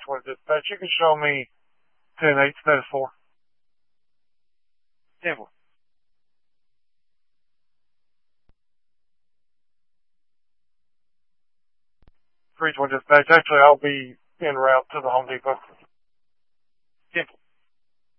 320 dispatch. You can show me 10-8 status 4. 10-4. 320 dispatch. Actually, I'll be en route to the Home Depot.